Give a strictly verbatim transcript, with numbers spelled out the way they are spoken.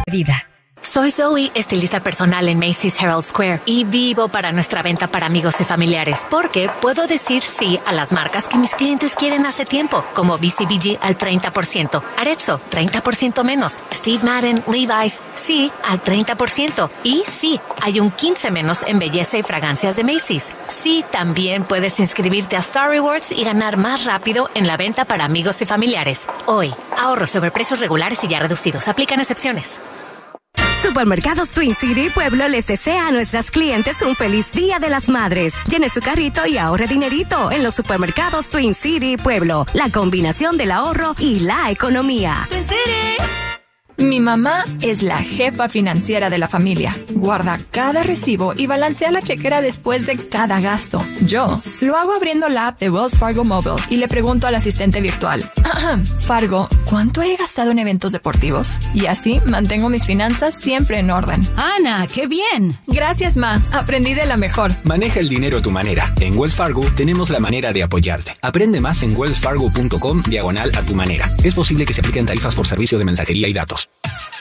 Vida. Soy Zoe, estilista personal en Macy's Herald Square y vivo para nuestra venta para amigos y familiares porque puedo decir sí a las marcas que mis clientes quieren hace tiempo, como B C B G al treinta por ciento, Arezzo treinta por ciento menos, Steve Madden, Levi's, sí al treinta por ciento y sí, hay un quince menos en belleza y fragancias de Macy's. Sí, también puedes inscribirte a Star Rewards y ganar más rápido en la venta para amigos y familiares. Hoy, ahorros sobre precios regulares y ya reducidos. Aplican excepciones. Supermercados Twin City Pueblo les desea a nuestras clientes un feliz Día de las Madres. Llene su carrito y ahorre dinerito en los supermercados Twin City Pueblo. La combinación del ahorro y la economía. Twin City. Mi mamá es la jefa financiera de la familia. Guarda cada recibo y balancea la chequera después de cada gasto. Yo lo hago abriendo la app de Wells Fargo Mobile y le pregunto al asistente virtual, Fargo, ¿cuánto he gastado en eventos deportivos? Y así mantengo mis finanzas siempre en orden. Ana, ¡qué bien! Gracias, Ma. Aprendí de la mejor. Maneja el dinero a tu manera. En Wells Fargo tenemos la manera de apoyarte. Aprende más en wellsfargo.com diagonal a tu manera. Es posible que se apliquen tarifas por servicio de mensajería y datos.